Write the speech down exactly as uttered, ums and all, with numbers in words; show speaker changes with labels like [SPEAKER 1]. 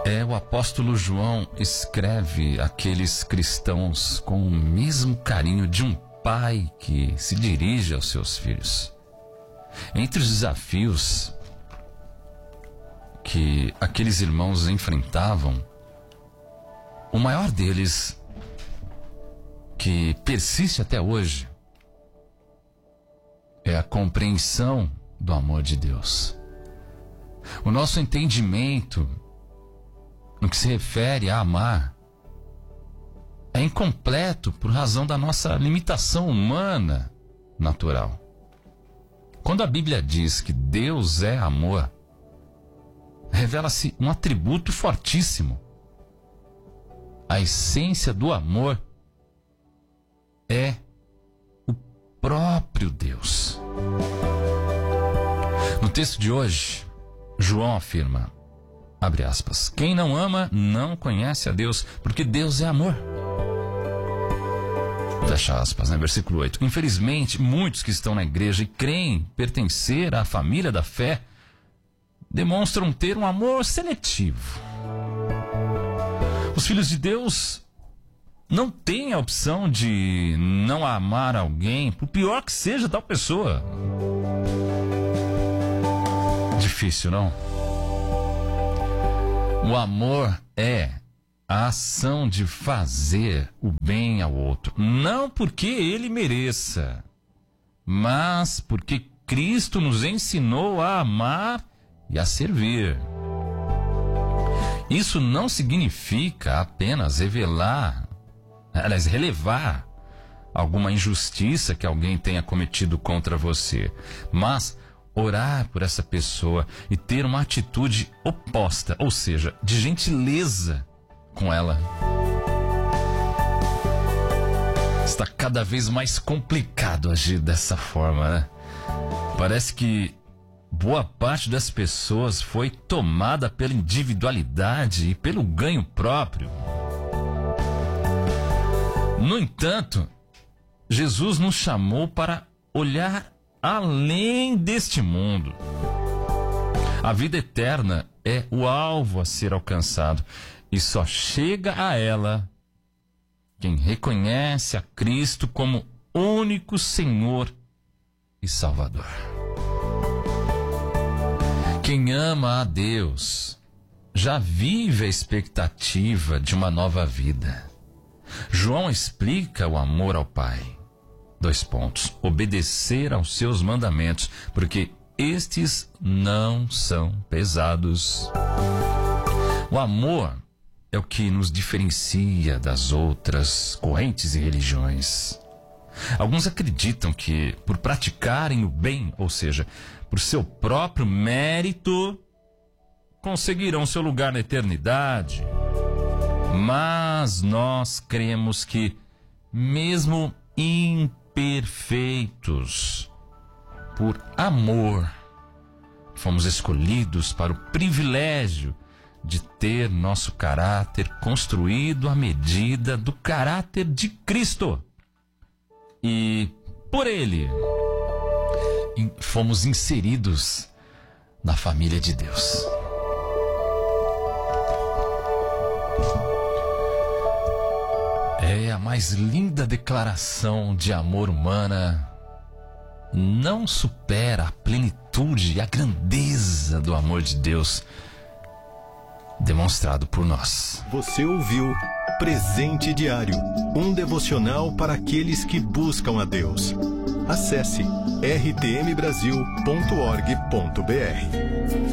[SPEAKER 1] É, o apóstolo João escreve aqueles cristãos com o mesmo carinho de um pai que se dirige aos seus filhos. Entre os desafios que aqueles irmãos enfrentavam, o maior deles, que persiste até hoje, é a compreensão do amor de Deus. O nosso entendimento no que se refere a amar é incompleto por razão da nossa limitação humana natural. Quando a Bíblia diz que Deus é amor, revela-se um atributo fortíssimo. A essência do amor é o próprio Deus. No texto de hoje, João afirma, abre aspas, quem não ama não conhece a Deus, porque Deus é amor. Fecha aspas, né? Versículo oito. Infelizmente, muitos que estão na igreja e creem pertencer à família da fé demonstram ter um amor seletivo. Os filhos de Deus não têm a opção de não amar alguém, por pior que seja tal pessoa. Difícil, não? O amor é a ação de fazer o bem ao outro, não porque ele mereça, mas porque Cristo nos ensinou a amar e a servir. Isso não significa apenas revelar, aliás, relevar alguma injustiça que alguém tenha cometido contra você, mas orar por essa pessoa e ter uma atitude oposta, ou seja, de gentileza com ela. Está cada vez mais complicado agir dessa forma, né? Parece que boa parte das pessoas foi tomada pela individualidade e pelo ganho próprio. No entanto, Jesus nos chamou para olhar além deste mundo. A vida eterna é o alvo a ser alcançado e só chega a ela quem reconhece a Cristo como único Senhor e Salvador. Quem ama a Deus já vive a expectativa de uma nova vida. João explica o amor ao Pai. Dois pontos. Obedecer aos seus mandamentos, porque estes não são pesados. O amor é o que nos diferencia das outras correntes e religiões. Alguns acreditam que, por praticarem o bem, ou seja, por seu próprio mérito, conseguirão seu lugar na eternidade. Mas nós cremos que, mesmo imperfeitos, por amor, fomos escolhidos para o privilégio de ter nosso caráter construído à medida do caráter de Cristo. E por Ele fomos inseridos na família de Deus. É a mais linda declaração de amor humana. Não supera a plenitude e a grandeza do amor de Deus demonstrado por nós.
[SPEAKER 2] Você ouviu Presente Diário, um devocional para aqueles que buscam a Deus. Acesse r t m brasil ponto org ponto b r.